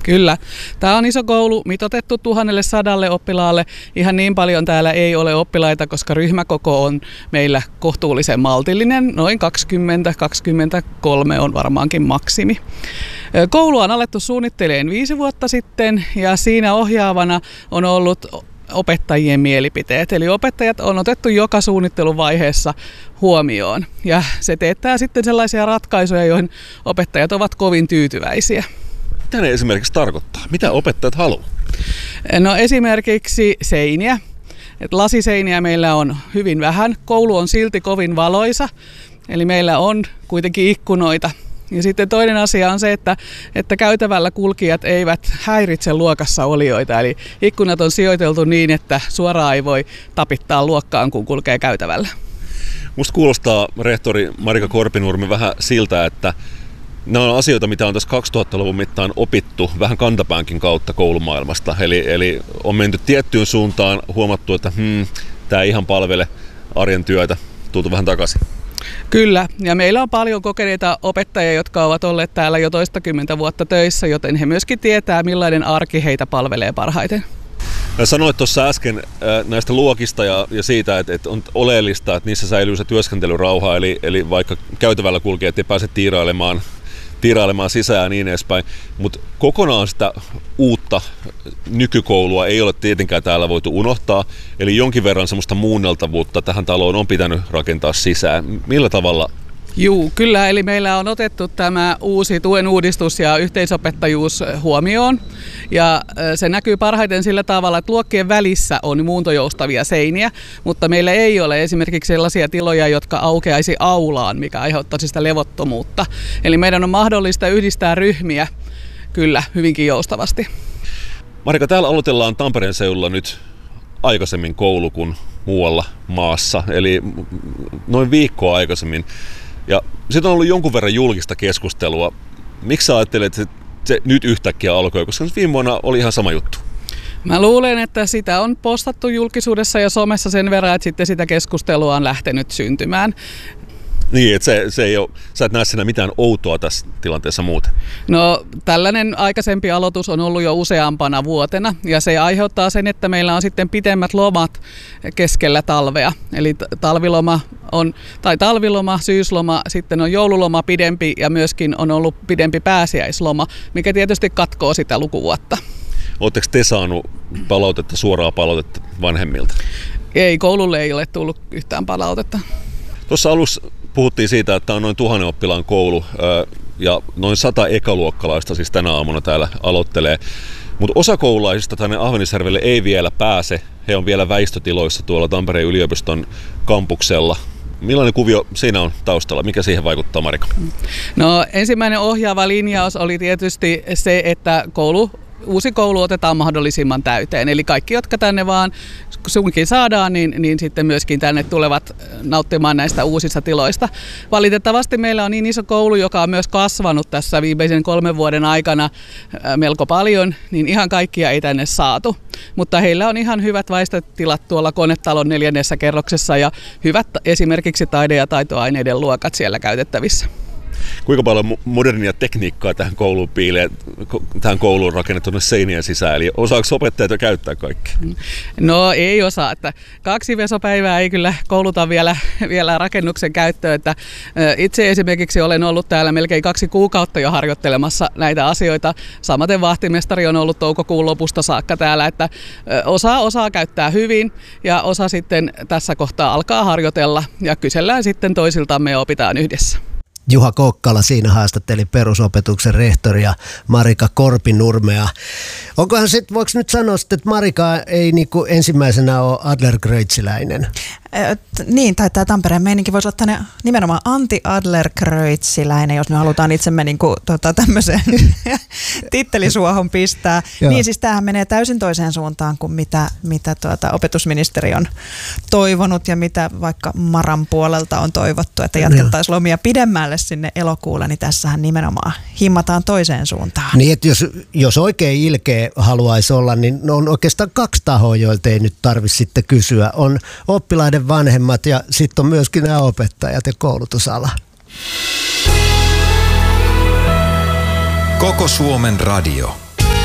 Kyllä. Tämä on iso koulu, mitoitettu 1100 oppilaalle. Ihan niin paljon täällä ei ole oppilaita, koska ryhmäkoko on meillä kohtuullisen maltillinen. Noin 20-23 on varmaankin maksimi. Koulu on alettu suunnittelemaan 5 vuotta sitten ja siinä ohjaavana on ollut opettajien mielipiteet. Eli opettajat on otettu joka suunnitteluvaiheessa huomioon ja se teettää sitten sellaisia ratkaisuja, joihin opettajat ovat kovin tyytyväisiä. Mitä ne esimerkiksi tarkoittaa? Mitä opettajat haluaa? No esimerkiksi seiniä. Lasiseiniä meillä on hyvin vähän. Koulu on silti kovin valoisa, eli meillä on kuitenkin ikkunoita. Ja sitten toinen asia on se, että käytävällä kulkijat eivät häiritse luokassa olijoita. Eli ikkunat on sijoiteltu niin, että suoraan ei voi tapittaa luokkaan, kun kulkee käytävällä. Musta kuulostaa, rehtori Marika Korpinurmi, vähän siltä, että nämä on asioita, mitä on tässä 2000-luvun mittaan opittu vähän kantapäänkin kautta koulumaailmasta. Eli on menty tiettyyn suuntaan, huomattu, että tämä ei ihan palvele arjen työtä, tultu vähän takaisin. Kyllä, ja meillä on paljon kokeneita opettajia, jotka ovat olleet täällä jo toistakymmentä vuotta töissä, joten he myöskin tietää, millainen arki heitä palvelee parhaiten. Sanoit tuossa äsken näistä luokista ja siitä, että on oleellista, että niissä säilyy se työskentelyrauha, eli vaikka käytävällä kulkijat ei pääse tiirailemaan sisään ja niin edespäin, mutta kokonaan sitä uutta nykykoulua ei ole tietenkään täällä voitu unohtaa, eli jonkin verran semmoista muunneltavuutta tähän taloon on pitänyt rakentaa sisään. Millä tavalla? Juu, kyllä, eli meillä on otettu tämä uusi tuen uudistus ja yhteisopettajuus huomioon, ja se näkyy parhaiten sillä tavalla, että luokkien välissä on muuntojoustavia seiniä, mutta meillä ei ole esimerkiksi sellaisia tiloja, jotka aukeaisi aulaan, mikä aiheuttaisi sitä levottomuutta. Eli meidän on mahdollista yhdistää ryhmiä kyllä hyvinkin joustavasti. Marika, täällä aloitellaan Tampereen seudulla nyt aikaisemmin koulu kuin muualla maassa, eli noin viikkoa aikaisemmin. Ja sitten on ollut jonkun verran julkista keskustelua. Miksi sä ajattelet, että se nyt yhtäkkiä alkoi, koska viime vuonna oli ihan sama juttu? Mä luulen, että sitä on postattu julkisuudessa ja somessa sen verran, että sitten sitä keskustelua on lähtenyt syntymään. Niin, että se ei ole, sä et näe siinä mitään outoa tässä tilanteessa muuten. No tällainen aikaisempi aloitus on ollut jo useampana vuotena ja se aiheuttaa sen, että meillä on sitten pitemmät lomat keskellä talvea. Eli talviloma, syysloma, sitten on joululoma pidempi ja myöskin on ollut pidempi pääsiäisloma, mikä tietysti katkoo sitä lukuvuotta. Oletteko te saanut suoraa palautetta vanhemmilta? Ei, koululle ei ole tullut yhtään palautetta. Tuossa alussa puhuttiin siitä, että on noin 1000 oppilaan koulu ja noin 100 ekaluokkalaista siis tänä aamuna täällä aloittelee. Mutta osa koululaisista tänne Ahvenisjärvelle ei vielä pääse. He on vielä väistötiloissa tuolla Tampereen yliopiston kampuksella. Millainen kuvio siinä on taustalla? Mikä siihen vaikuttaa, Marika? No ensimmäinen ohjaava linjaus oli tietysti se, että uusi koulu otetaan mahdollisimman täyteen. Eli kaikki, jotka tänne vaan sunkin saadaan, niin sitten myöskin tänne tulevat nauttimaan näistä uusista tiloista. Valitettavasti meillä on niin iso koulu, joka on myös kasvanut tässä viimeisen 3 vuoden aikana melko paljon, niin ihan kaikkia ei tänne saatu. Mutta heillä on ihan hyvät väistötilat tuolla Konetalon 4. kerroksessa ja hyvät esimerkiksi taide- ja taitoaineiden luokat siellä käytettävissä. Kuinka paljon modernia tekniikkaa tähän kouluun piilee, tähän kouluun rakennettu seinien sisään, eli osaako opettajat jo käyttää kaikkea? No ei osaa, että 2 vesopäivää ei kyllä kouluta vielä rakennuksen käyttöön, että itse esimerkiksi olen ollut täällä melkein 2 kuukautta jo harjoittelemassa näitä asioita, samaten vahtimestari on ollut toukokuun lopusta saakka täällä, että osaa käyttää hyvin ja osa sitten tässä kohtaa alkaa harjoitella ja kysellään sitten toisiltamme ja opitaan yhdessä. Juha Kokkala siinä haastatteli perusopetuksen rehtoria Marika Korpinurmea. Onkohan sitten, voiko nyt sanoa, että Marika ei niinku ensimmäisenä ole adlercreutziläinen? Niin, tai tämä Tampereen meininki voisi olla tänne nimenomaan anti-adlercreutziläinen, jos me halutaan itsemme niinku, tämmöiseen tittelisuohon pistää. Niin siis tämähän menee täysin toiseen suuntaan kuin mitä opetusministeri on toivonut ja mitä vaikka Maran puolelta on toivottu, että jatkettaisiin lomia pidemmälle sinne elokuulle, niin tässähän nimenomaan himmataan toiseen suuntaan. Niin, että jos oikein ilkeä haluaisi olla, niin on oikeastaan 2 tahoa, joilta ei nyt tarvitse sitten kysyä. On oppilaiden vanhemmat ja sitten on myöskin nämä opettajat ja koulutusala. Koko Suomen radio.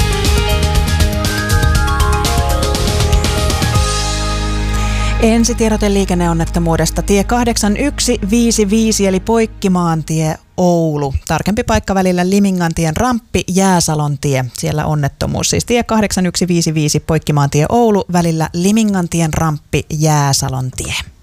Ensitiedote liikenneonnettomuudesta. Tie 8155 eli Poikkimaantie Oulu. Tarkempi paikka välillä Limingantien ramppi, Jääsalontie. Siellä onnettomuus. Siis tie 8155 Poikkimaantie Oulu välillä Limingantien ramppi, Jääsalontie.